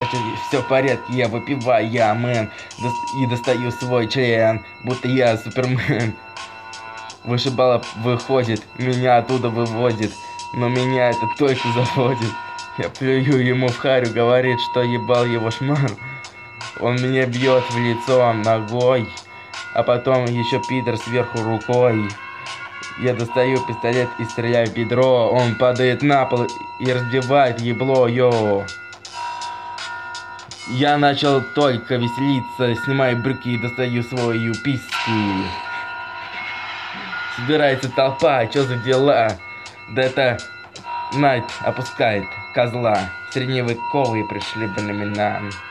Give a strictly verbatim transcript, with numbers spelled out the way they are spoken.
значит все в порядке, я выпиваю, я мэн, и достаю свой член, будто я супермен. Вышибала выходит, меня оттуда выводит, но меня это только заводит. Я плюю ему в харю, говорит, что ебал его шмар. Он меня бьет в лицо ногой, а потом еще пидор сверху рукой. Я достаю пистолет и стреляю в бедро. Он падает на пол и разбивает ебло, йоу. Я начал только веселиться, снимаю брюки и достаю свою писку. Собирается толпа, чё за дела? Да это Найт опускает козла. Средневековые пришли времена.